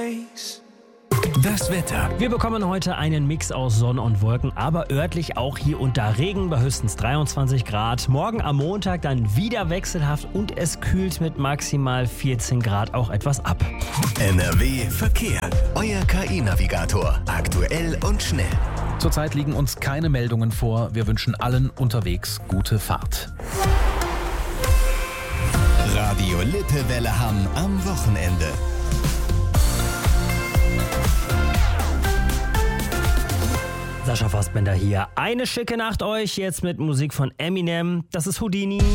face. Das Wetter. Wir bekommen heute einen Mix aus Sonne und Wolken, aber örtlich auch hier und da Regen bei höchstens 23 Grad. Morgen am Montag dann wieder wechselhaft und es kühlt mit maximal 14 Grad auch etwas ab. NRW Verkehr. Euer KI-Navigator. Aktuell und schnell. Zurzeit liegen uns keine Meldungen vor. Wir wünschen allen unterwegs gute Fahrt. Radio Lippewelle Hamm am Wochenende. Sascha Fassbender hier. Eine schicke Nacht euch jetzt mit Musik von Eminem. Das ist Houdini.